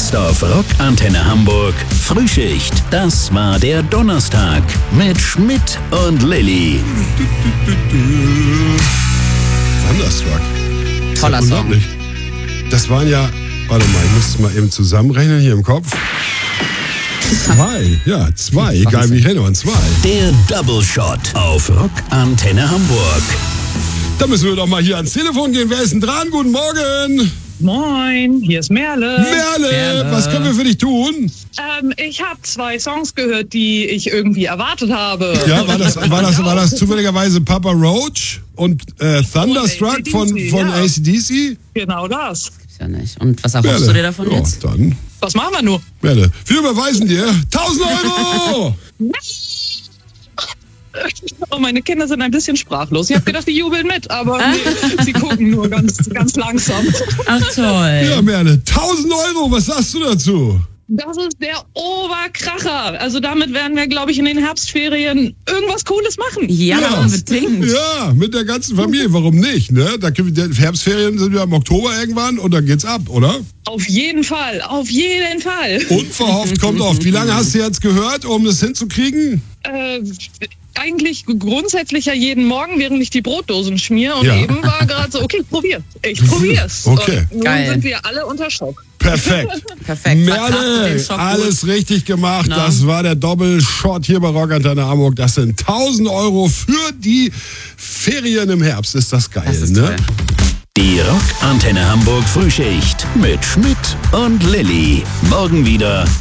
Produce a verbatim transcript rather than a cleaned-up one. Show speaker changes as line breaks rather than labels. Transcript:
Jetzt auf Rock Antenne Hamburg Frühschicht. Das war der Donnerstag mit Schmidt und Lilly.
Thunderstruck.
Toller
ja
Song.
Unglaublich. Das waren ja, warte mal, ich muss es mal eben zusammenrechnen hier im Kopf. Zwei, ja, zwei, egal wie ich rechne, waren zwei.
Der Double Shot auf Rock Antenne Hamburg.
Da müssen wir doch mal hier ans Telefon gehen. Wer ist denn dran? Guten Morgen.
Moin, hier ist Merle.
Merle,
Merle.
was können wir für dich tun?
Ähm, ich habe zwei Songs gehört, die ich irgendwie erwartet habe.
Ja, war das, war das, war das zufälligerweise Papa Roach und äh, Thunderstruck von, von
ja.
A C D C?
Genau das.
Ja nicht. Und was erhoffst du dir davon
ja,
jetzt?
dann,
Was machen wir nur?
Merle, wir überweisen dir tausend Euro!
Oh, meine Kinder sind ein bisschen sprachlos. Ich habe gedacht, die jubeln mit, aber nee, sie gucken nur ganz, ganz langsam.
Ach toll.
Ja, Merle, tausend Euro, was sagst du dazu?
Das ist der Oberkracher. Also damit werden wir, glaube ich, in den Herbstferien irgendwas Cooles machen.
Ja,
Ja.
unbedingt.
Ja, mit der ganzen Familie, warum nicht? Ne? Da können wir, die Herbstferien sind wir im Oktober irgendwann und dann geht's ab, oder?
Auf jeden Fall, auf jeden Fall.
Unverhofft kommt oft. Wie lange hast du jetzt gehört, um das hinzukriegen?
Äh, eigentlich grundsätzlich ja jeden Morgen, während ich die Brotdosen schmier. Und
Ja.
eben war gerade so, okay, ich probier. Ich probier's.
Okay.
Und nun
Geil.
sind wir alle unter Schock.
Perfekt.
Perfekt. Verkraftet den
Merle,
Schock gut.
alles richtig gemacht.
Na?
Das war der Doppelshot hier bei Rock Antenne Hamburg. Das sind tausend Euro für die Ferien im Herbst. Ist das geil,
Das ist
ne?
toll.
Die Rock Antenne Hamburg Frühschicht mit Schmidt und Lilly. Morgen wieder